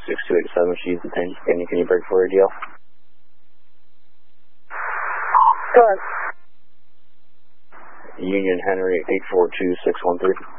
6287, she's detained. Can you break for ADL? Go ahead. Union Henry 842613.